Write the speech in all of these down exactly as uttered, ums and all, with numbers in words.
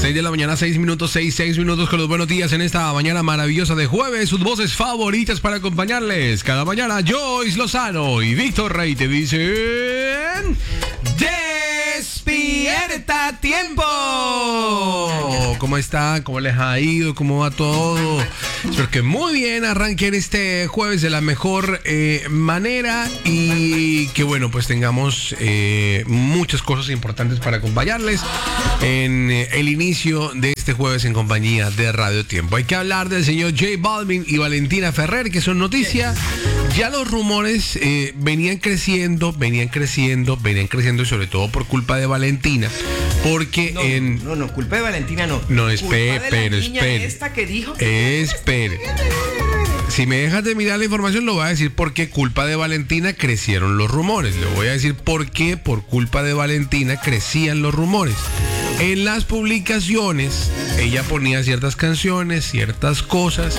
seis de la mañana, seis minutos, seis, seis minutos con los buenos días en esta mañana maravillosa de jueves. Sus voces favoritas para acompañarles cada mañana, Joyce Lozano y Víctor Rey te dicen... ¡Despierta a tiempo! ¿Cómo están? ¿Cómo les ha ido? ¿Cómo va todo? Espero que muy bien arranquen este jueves de la mejor eh, manera y que bueno, pues tengamos eh, muchas cosas importantes para acompañarles en eh, el inicio de este jueves en compañía de Radio Tiempo. Hay que hablar del señor J Balvin y Valentina Ferrer, que son noticias. Ya los rumores eh, venían creciendo, venían creciendo, venían creciendo y sobre todo por culpa de Valentina. Porque no, en... No, no, culpa de Valentina no. No, espere, espere, espere. Esta que dijo... Espere. Si me dejas de mirar la información, lo voy a decir porque culpa de Valentina crecieron los rumores. Le voy a decir por qué por culpa de Valentina crecían los rumores. En las publicaciones, ella ponía ciertas canciones, ciertas cosas,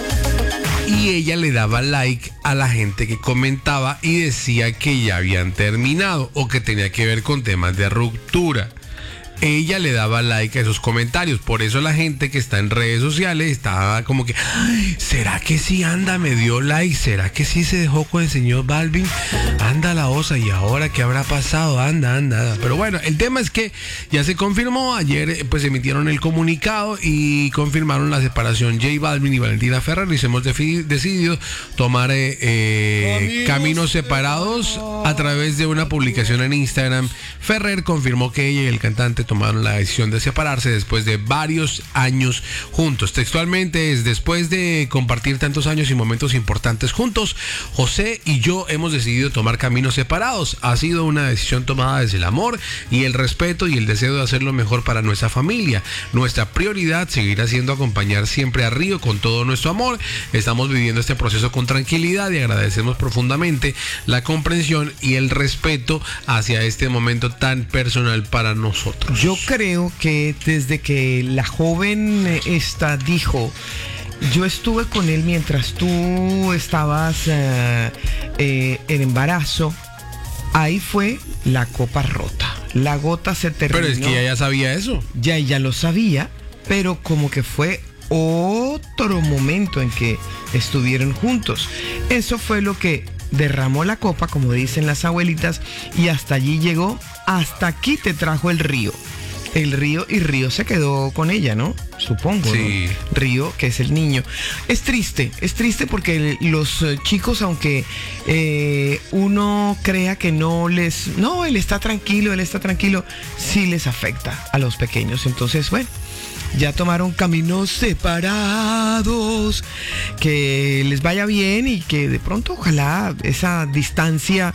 y ella le daba like a la gente que comentaba y decía que ya habían terminado o que tenía que ver con temas de ruptura. Ella le daba like a esos comentarios. Por eso la gente que está en redes sociales estaba como que, ¿será que sí anda? Me dio like. ¿Será que sí se dejó con el señor Balvin? Anda la osa. ¿Y ahora qué habrá pasado? Anda, anda, anda. Pero bueno, el tema es que ya se confirmó. Ayer pues emitieron el comunicado y confirmaron la separación J Balvin y Valentina Ferrer. Y hemos defi- decidido tomar eh, eh, caminos separados a través de una publicación en Instagram. Ferrer confirmó que ella y el cantante tomaron la decisión de separarse después de varios años juntos. Textualmente es: después de compartir tantos años y momentos importantes juntos, José y yo hemos decidido tomar caminos separados. Ha sido una decisión tomada desde el amor y el respeto y el deseo de hacer lo mejor para nuestra familia. Nuestra prioridad seguirá siendo acompañar siempre a Río con todo nuestro amor. Estamos viviendo este proceso con tranquilidad y agradecemos profundamente la comprensión y el respeto hacia este momento tan personal para nosotros. Yo creo que desde que la joven esta dijo, yo estuve con él mientras tú estabas eh, eh, en embarazo, ahí fue la copa rota. La gota se terminó. Pero es que ella ya sabía eso. Ya ella lo sabía, pero como que fue otro momento en que estuvieron juntos. Eso fue lo que derramó la copa, como dicen las abuelitas, y hasta allí llegó. Hasta aquí te trajo el río. El río, y Río se quedó con ella, ¿no? Supongo, sí. ¿no? Río, que es el niño. Es triste, es triste porque los chicos, aunque eh, uno crea que no les... No, él está tranquilo, él está tranquilo, sí les afecta a los pequeños. Entonces, bueno, ya tomaron caminos separados. Que les vaya bien y que de pronto, ojalá, esa distancia...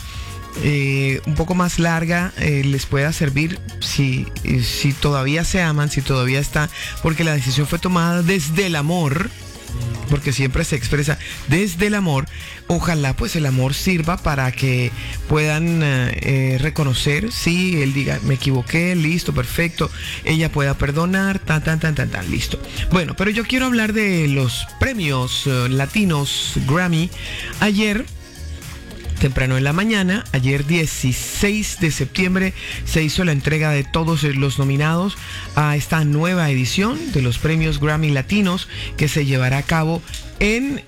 Eh, un poco más larga eh, les pueda servir si, si todavía se aman, si todavía está, porque la decisión fue tomada desde el amor, porque siempre se expresa desde el amor. Ojalá pues el amor sirva para que puedan eh, reconocer, sí, él diga, me equivoqué, listo, perfecto, ella pueda perdonar, tan, tan, tan, tan, tan, listo. Bueno, pero yo quiero hablar de los premios uh, latinos Grammy. Ayer, temprano en la mañana, ayer dieciséis de septiembre, se hizo la entrega de todos los nominados a esta nueva edición de los premios Grammy Latinos que se llevará a cabo en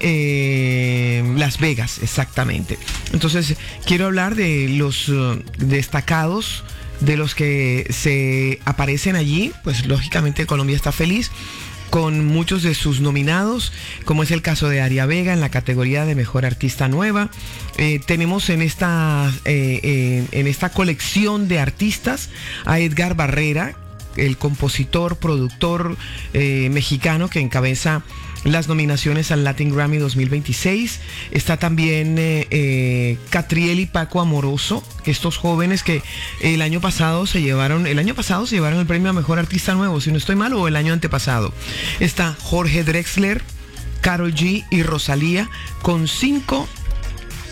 eh, Las Vegas, exactamente. Entonces, quiero hablar de los uh, destacados, de los que se aparecen allí. Pues lógicamente Colombia está feliz con muchos de sus nominados, como es el caso de Aria Vega en la categoría de Mejor Artista Nueva. Eh, tenemos en esta, eh, eh, en esta colección de artistas a Edgar Barrera, el compositor, productor eh, mexicano que encabeza las nominaciones al Latin Grammy dos mil veintiséis. Está también eh, eh, Catriel y Paco Amoroso, estos jóvenes que el año pasado se llevaron, el año pasado se llevaron el premio a Mejor Artista Nuevo, si no estoy mal, o el año antepasado. Está Jorge Drexler, Karol G y Rosalía con cinco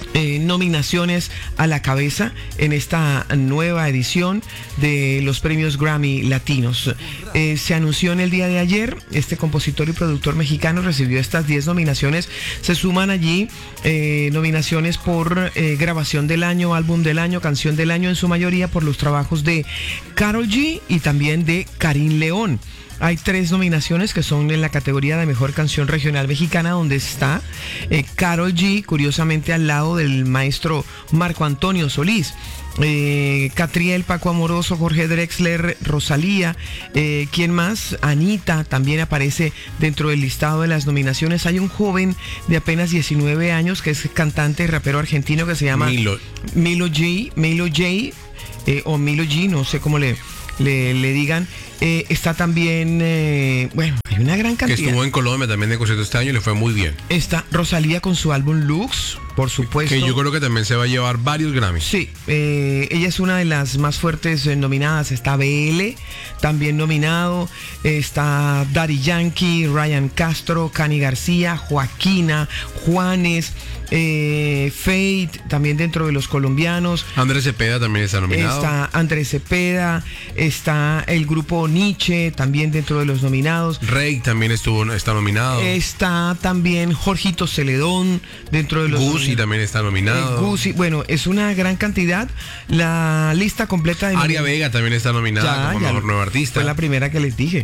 Eh, nominaciones a la cabeza en esta nueva edición de los premios Grammy Latinos. Eh, se anunció en el día de ayer, este compositor y productor mexicano recibió estas diez nominaciones. Se suman allí eh, nominaciones por eh, grabación del año, álbum del año, canción del año, en su mayoría por los trabajos de Karol G y también de Karim León. Hay tres nominaciones que son en la categoría de Mejor Canción Regional Mexicana, donde está eh, Karol G, curiosamente al lado del maestro Marco Antonio Solís. Eh, Catriel, Paco Amoroso, Jorge Drexler, Rosalía, eh, ¿quién más? Anita también aparece dentro del listado de las nominaciones. Hay un joven de apenas diecinueve años que es cantante y rapero argentino que se llama Milo, Milo J, Milo J eh, o Milo G, no sé cómo le, le, le digan. Eh, está también, eh, bueno, hay una gran cantidad. Que estuvo en Colombia también de concierto este año y le fue muy bien. Está Rosalía con su álbum Lux, por supuesto. Que yo creo que también se va a llevar varios Grammys. Sí, eh, ella es una de las más fuertes eh, nominadas. Está B L, también nominado. Está Daddy Yankee, Ryan Castro, Cani García, Joaquina, Juanes, eh, Fate, también dentro de los colombianos. Andrés Cepeda también está nominado. Está Andrés Cepeda, está el grupo Nietzsche, también dentro de los nominados. Rey también estuvo, está nominado. Está también Jorgito Celedón dentro de los Gucci también está nominado. Eh, Gucci, bueno, es una gran cantidad. La lista completa de Aria Vega también está nominada ya, como mejor nueva artista. Fue la primera que les dije.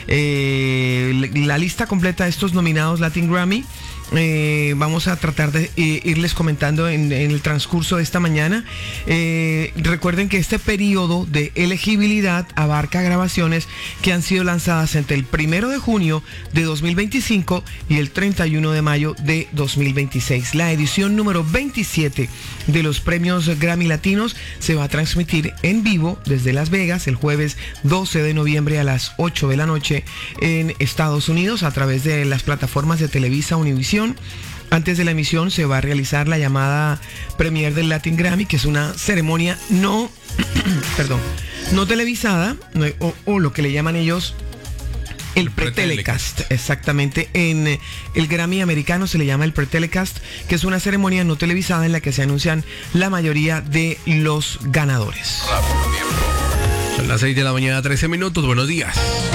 Eh, la lista completa de estos nominados Latin Grammy. Eh, vamos a tratar de eh, irles comentando en, en el transcurso de esta mañana. Eh, recuerden que este periodo de elegibilidad abarca grabaciones que han sido lanzadas entre el primero de junio de dos mil veinticinco y el treinta y uno de mayo de dos mil veintiséis. La edición número veintisiete de los premios Grammy Latinos se va a transmitir en vivo desde Las Vegas el jueves doce de noviembre a las ocho de la noche en Estados Unidos a través de las plataformas de Televisa, Univision. Antes de la emisión se va a realizar la llamada Premier del Latin Grammy, que es una ceremonia no, perdón, no televisada, no, o, o lo que le llaman ellos el pre-telecast. Exactamente, en el Grammy americano se le llama el pre-telecast, que es una ceremonia no televisada en la que se anuncian la mayoría de los ganadores. Son las seis de la mañana, trece minutos. Buenos días.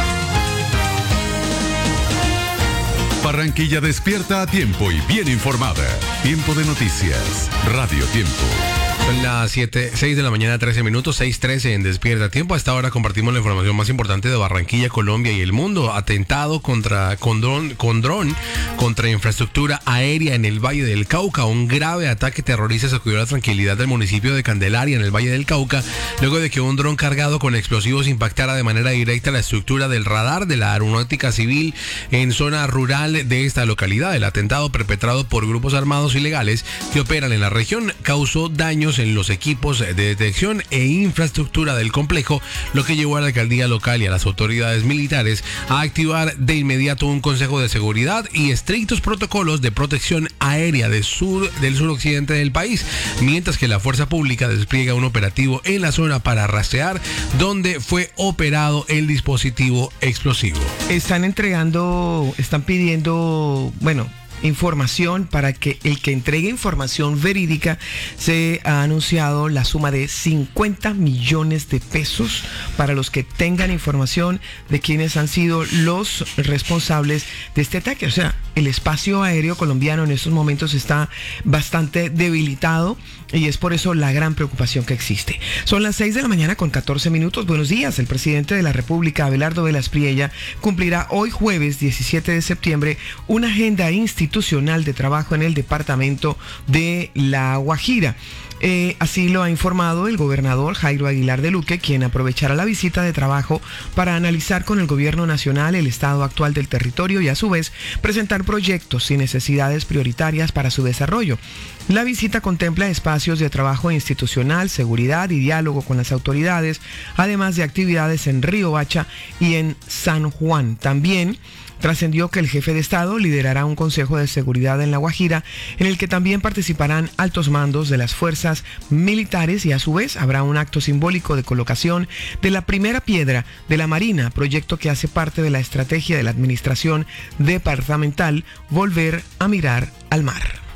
Barranquilla despierta a tiempo y bien informada. Tiempo de noticias. Radio Tiempo. Son las siete, seis de la mañana, trece minutos, seis trece en Despierta Tiempo. A esta hora compartimos la información más importante de Barranquilla, Colombia y el mundo. Atentado contra con dron, con dron contra infraestructura aérea en el Valle del Cauca. Un grave ataque terrorista sacudió la tranquilidad del municipio de Candelaria, en el Valle del Cauca, luego de que un dron cargado con explosivos impactara de manera directa la estructura del radar de la aeronáutica civil en zona rural de esta localidad. El atentado, perpetrado por grupos armados ilegales que operan en la región, causó daños en los equipos de detección e infraestructura del complejo, lo que llevó a la alcaldía local y a las autoridades militares a activar de inmediato un consejo de seguridad y estrictos protocolos de protección aérea del sur del suroccidente del país, mientras que la fuerza pública despliega un operativo en la zona para rastrear dónde fue operado el dispositivo explosivo. Están entregando, están pidiendo, bueno, información para que el que entregue información verídica. Se ha anunciado la suma de cincuenta millones de pesos para los que tengan información de quiénes han sido los responsables de este ataque. O sea, el espacio aéreo colombiano en estos momentos está bastante debilitado y es por eso la gran preocupación que existe. Son las seis de la mañana con catorce minutos. Buenos días. El presidente de la República, Abelardo Velas Priella, cumplirá hoy jueves diecisiete de septiembre una agenda institucional de trabajo en el departamento de La Guajira. Eh, así lo ha informado el gobernador Jairo Aguilar de Luque, quien aprovechará la visita de trabajo para analizar con el gobierno nacional el estado actual del territorio y a su vez presentar proyectos y necesidades prioritarias para su desarrollo. La visita contempla espacios de trabajo institucional, seguridad y diálogo con las autoridades, además de actividades en Río Hacha y en San Juan. También trascendió que el jefe de Estado liderará un consejo de seguridad en La Guajira, en el que también participarán altos mandos de las fuerzas militares y a su vez habrá un acto simbólico de colocación de la primera piedra de la Marina, proyecto que hace parte de la estrategia de la administración departamental Volver a Mirar al Mar.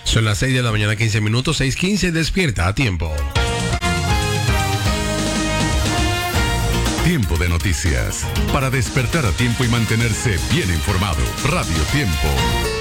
Son las seis de la mañana, quince minutos, seis quince, despierta a tiempo. Tiempo de noticias. Para despertar a tiempo y mantenerse bien informado. Radio Tiempo.